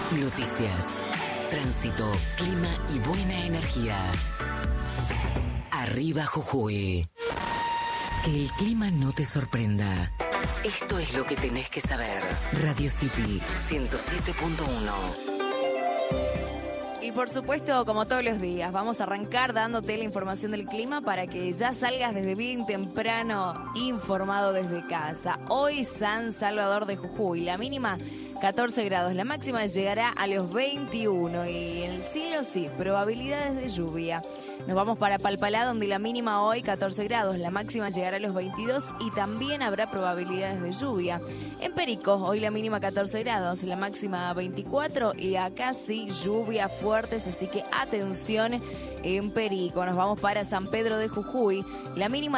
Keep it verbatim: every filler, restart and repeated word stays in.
Noticias, tránsito, clima y buena energía. Arriba Jujuy. Que el clima no te sorprenda. Esto es lo que tenés que saber. Radio City ciento siete punto uno. Y por supuesto, como todos los días, vamos a arrancar dándote la información del clima para que ya salgas desde bien temprano informado desde casa. Hoy San Salvador de Jujuy, la mínima catorce grados, la máxima llegará a los veintiuno y en el cielo sí, probabilidades de lluvia. Nos vamos para Palpalá, donde la mínima hoy catorce grados, la máxima llegará a los veintidós y también habrá probabilidades de lluvia. En Perico, hoy la mínima catorce grados, la máxima veinticuatro y acá sí lluvia fuertes, así que atención en Perico. Nos vamos para San Pedro de Jujuy, la mínima